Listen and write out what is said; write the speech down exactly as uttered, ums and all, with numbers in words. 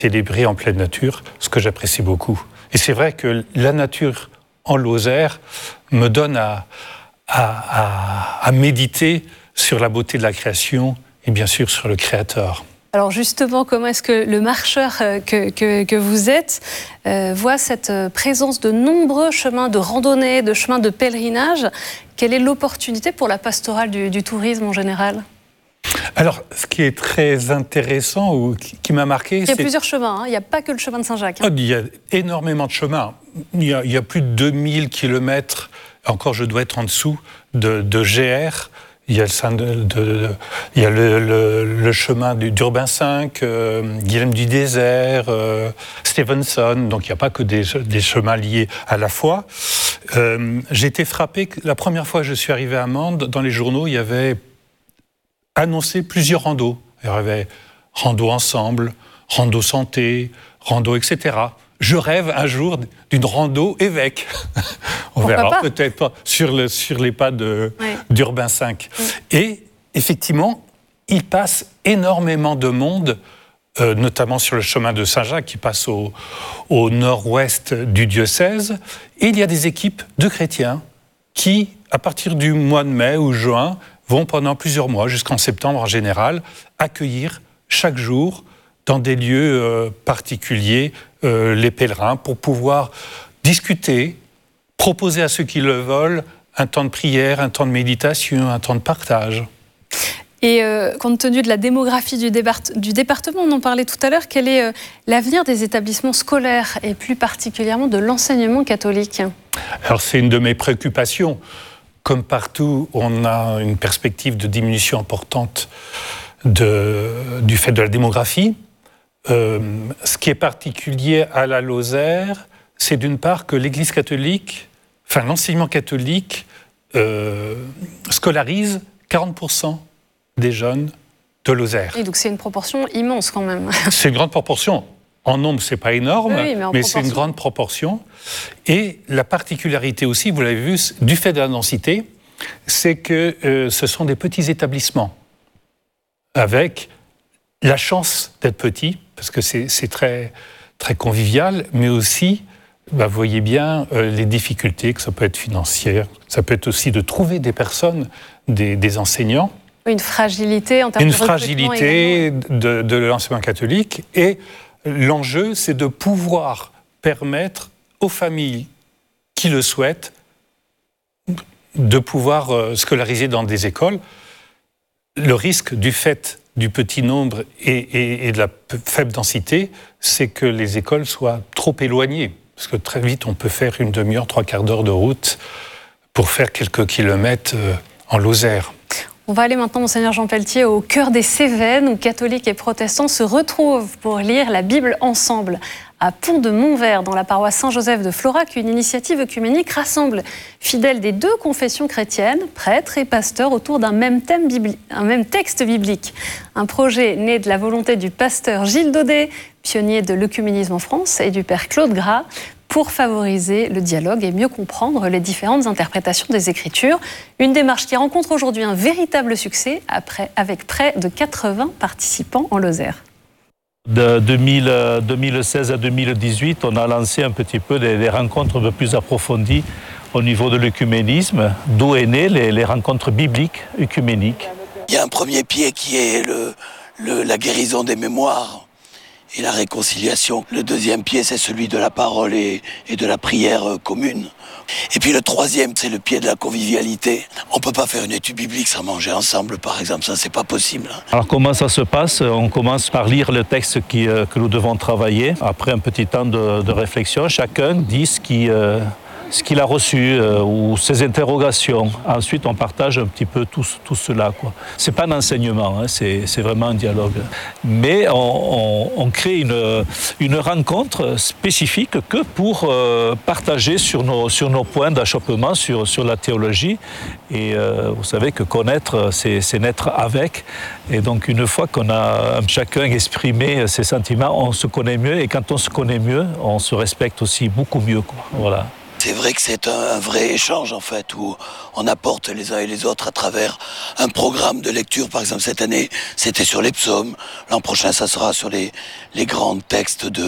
célébrer en pleine nature, ce que j'apprécie beaucoup. Et c'est vrai que la nature en Lozère me donne à, à, à, à méditer sur la beauté de la création et bien sûr sur le Créateur. Alors justement, comment est-ce que le marcheur que, que, que vous êtes euh, voit cette présence de nombreux chemins de randonnée, de chemins de pèlerinage? Quelle est l'opportunité pour la pastorale du, du tourisme en général? Alors, ce qui est très intéressant ou qui, qui m'a marqué, il y a c'est... plusieurs chemins, hein. Il n'y a pas que le chemin de Saint-Jacques. Hein. Oh, il y a énormément de chemins. Il y a, il y a plus de deux mille kilomètres, encore je dois être en dessous, de, de G R. Il y a le, de, de, de, il y a le, le, le chemin du, d'Urbain cinq, euh, Guilhem du Désert, euh, Stevenson, donc il n'y a pas que des, des chemins liés à la foi. Euh, j'ai été frappé, que la première fois que je suis arrivé à Mende, dans les journaux, il y avait annoncé plusieurs randos. Il y avait rando ensemble, rando santé, rando et cetera. Je rêve un jour d'une rando évêque. On Pourquoi verra pas peut-être pas sur, le, sur les pas de, ouais. d'Urbain cinq. Oui. Et effectivement, il passe énormément de monde, euh, notamment sur le chemin de Saint-Jacques qui passe au, au nord-ouest du diocèse. Et il y a des équipes de chrétiens qui, à partir du mois de mai ou juin, vont pendant plusieurs mois, jusqu'en septembre en général, accueillir chaque jour dans des lieux euh, particuliers euh, les pèlerins pour pouvoir discuter, proposer à ceux qui le veulent un temps de prière, un temps de méditation, un temps de partage. Et euh, compte tenu de la démographie du, débart- du département, on en parlait tout à l'heure, quel est euh, l'avenir des établissements scolaires et plus particulièrement de l'enseignement catholique? Alors c'est une de mes préoccupations. Comme partout, on a une perspective de diminution importante de, du fait de la démographie. Euh, ce qui est particulier à la Lozère, c'est d'une part que l'Église catholique, enfin l'enseignement catholique, euh, scolarise quarante pour cent des jeunes de Lozère. Et donc c'est une proportion immense quand même. C'est une grande proportion. En nombre, c'est pas énorme, oui, mais, mais c'est une grande proportion. Et la particularité aussi, vous l'avez vu, du fait de la densité, c'est que euh, ce sont des petits établissements avec la chance d'être petits, parce que c'est, c'est très, très convivial, mais aussi, bah, vous voyez bien euh, les difficultés, que ça peut être financière, ça peut être aussi de trouver des personnes, des, des enseignants. Une fragilité en termes une de fragilité de, de l'enseignement catholique. Et l'enjeu, c'est de pouvoir permettre aux familles qui le souhaitent de pouvoir euh, scolariser dans des écoles. Le risque du fait du petit nombre et, et, et de la faible densité, c'est que les écoles soient trop éloignées. Parce que très vite, on peut faire une demi-heure, trois quarts d'heure de route pour faire quelques kilomètres euh, en Lozère. On va aller maintenant, Monseigneur Jean Pelletier, au cœur des Cévennes, où catholiques et protestants se retrouvent pour lire la Bible ensemble. À Pont-de-Montvert, dans la paroisse Saint-Joseph de Florac, une initiative œcuménique rassemble fidèles des deux confessions chrétiennes, prêtres et pasteurs, autour d'un même thème bibli- un même texte biblique. Un projet né de la volonté du pasteur Gilles Daudet, pionnier de l'œcuménisme en France, et du père Claude Gras, pour favoriser le dialogue et mieux comprendre les différentes interprétations des Écritures. Une démarche qui rencontre aujourd'hui un véritable succès, après, avec près de quatre-vingts participants en Lozère. De deux mille, deux mille seize à deux mille dix-huit, on a lancé un petit peu des, des rencontres un peu plus approfondies au niveau de l'œcuménisme, d'où est né les, les rencontres bibliques œcuméniques. Il y a un premier pied qui est le, le, la guérison des mémoires et la réconciliation. Le deuxième pied, c'est celui de la parole et, et de la prière commune. Et puis le troisième, c'est le pied de la convivialité. On ne peut pas faire une étude biblique sans manger ensemble, par exemple, ça c'est pas possible. Alors comment ça se passe? On commence par lire le texte qui, euh, que nous devons travailler. Après un petit temps de, de réflexion, chacun dit ce qui... Euh, ce qu'il a reçu euh, ou ses interrogations. Ensuite, on partage un petit peu tout, tout cela, quoi. C'est pas un enseignement, hein, c'est, c'est vraiment un dialogue. Mais on, on, on crée une, une rencontre spécifique que pour euh, partager sur nos, sur nos points d'achoppement, sur, sur la théologie. Et euh, vous savez que connaître, c'est, c'est naître avec. Et donc, une fois qu'on a chacun exprimé ses sentiments, on se connaît mieux. Et quand on se connaît mieux, on se respecte aussi beaucoup mieux, quoi. Voilà. C'est vrai que c'est un, un vrai échange en fait, où on apporte les uns et les autres à travers un programme de lecture. Par exemple, cette année, c'était sur les psaumes. L'an prochain, ça sera sur les, les grands textes de,